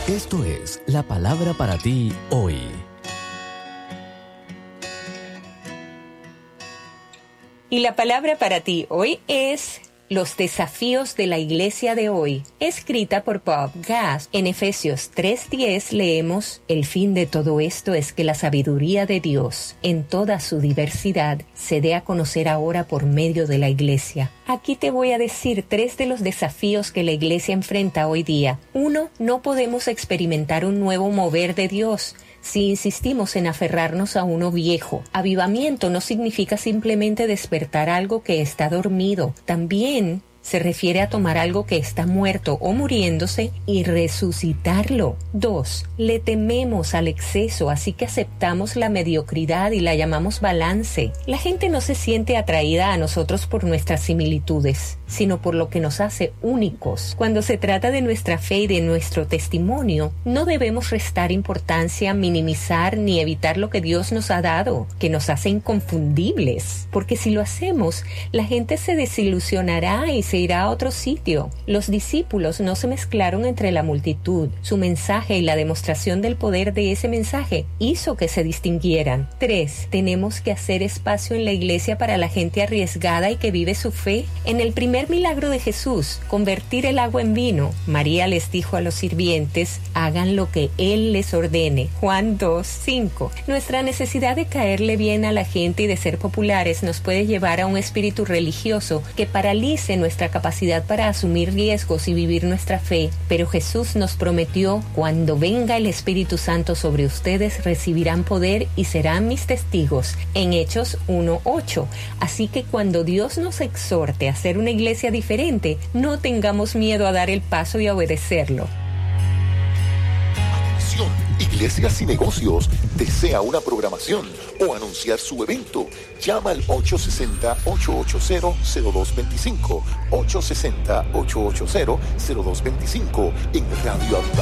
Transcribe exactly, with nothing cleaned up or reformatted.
Esto es la palabra para ti hoy. Y la palabra para ti hoy es los desafíos de la iglesia de hoy, escrita por Bob Gass. En Efesios tres diez leemos: el fin de todo esto es que la sabiduría de Dios, en toda su diversidad, se dé a conocer ahora por medio de la iglesia. Aquí te voy a decir tres de los desafíos que la iglesia enfrenta hoy día. Uno, no podemos experimentar un nuevo mover de Dios si insistimos en aferrarnos a uno viejo. Avivamiento no significa simplemente despertar algo que está dormido. También se refiere a tomar algo que está muerto o muriéndose y resucitarlo. Dos, le tememos al exceso, así que aceptamos la mediocridad y la llamamos balance. La gente no se siente atraída a nosotros por nuestras similitudes, sino por lo que nos hace únicos. Cuando se trata de nuestra fe y de nuestro testimonio, no debemos restar importancia, minimizar ni evitar lo que Dios nos ha dado, que nos hace inconfundibles. Porque si lo hacemos, la gente se desilusionará y se irá a otro sitio. Los discípulos no se mezclaron entre la multitud. Su mensaje y la demostración del poder de ese mensaje hizo que se distinguieran. Tres, tenemos que hacer espacio en la iglesia para la gente arriesgada y que vive su fe. En el primer milagro de Jesús, convertir el agua en vino, María les dijo a los sirvientes: hagan lo que Él les ordene. Juan dos cinco. Nuestra necesidad de caerle bien a la gente y de ser populares nos puede llevar a un espíritu religioso que paralice nuestra capacidad para asumir riesgos y vivir nuestra fe. Pero Jesús nos prometió: cuando venga el Espíritu Santo sobre ustedes, recibirán poder y serán mis testigos, en Hechos uno ocho. Así que cuando Dios nos exhorte a hacer una iglesia diferente, no tengamos miedo a dar el paso y a obedecerlo. Atención, Iglesias y Negocios. ¿Desea una programación o anunciar su evento? Llama al ocho seis cero, ocho ocho cero, cero dos dos cinco, ocho seis cero, ocho ocho cero, cero dos dos cinco en Radio Aviva.